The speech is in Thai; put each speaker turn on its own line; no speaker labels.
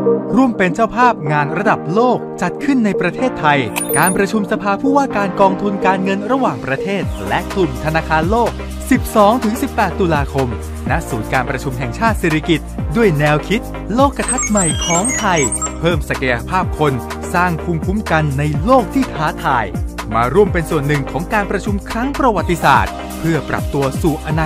ร่วมเป็นเจ้าภาพงานระดับโลกจัดขึ้นในประเทศไทยการประชุมสภาผู้ว่าการกองทุนการเงินระหว่างประเทศและกลุ่มธนาคารโลก 12-18 ตุลาคม ณ ศูนย์การประชุมแห่งชาติสิริกิติ์ด้วยแนวคิดโลกทัศน์ใหม่ของไทยเพิ่มศักยภาพคนสร้างภูมิคุ้มกันในโลกที่ท้าทายมาร่วมเป็นส่วนหนึ่งของการประชุมครั้งประวัติศาสตร์เพื่อปรับตัวสู่อนา